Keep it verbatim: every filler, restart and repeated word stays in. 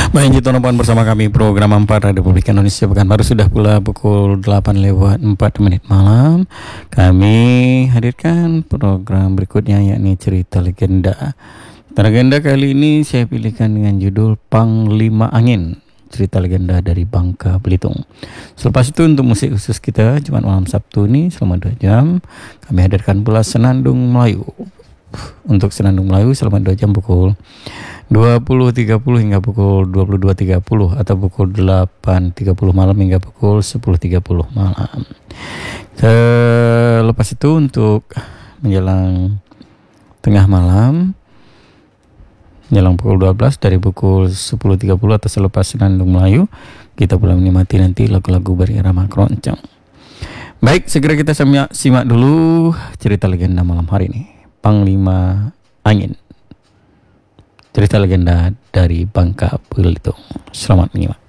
Baik, itu nomor bersama kami program empat Republik Indonesia Pekanbaru. Sudah pula pukul delapan lewat empat menit malam. Kami hadirkan program berikutnya, yakni cerita legenda. Legenda kali ini saya pilihkan dengan judul Panglima Angin, cerita legenda dari Bangka Belitung. Selepas itu untuk musik khusus kita Jumat malam Sabtu ini selama dua jam, kami hadirkan pula Senandung Melayu. Untuk Senandung Melayu selama dua jam pukul dua puluh tiga puluh hingga pukul dua puluh dua tiga puluh atau pukul delapan tiga puluh malam hingga pukul sepuluh tiga puluh malam. Selepas itu untuk menjelang tengah malam, menjelang pukul dua belas dari pukul sepuluh tiga puluh atau selepas Senandung Melayu, kita pula menikmati nanti lagu-lagu berirama keroncong. Baik, segera kita simak, simak dulu cerita legenda malam hari ini. Panglima Angin, cerita legenda dari Bangka Belitung. Selamat menyimak.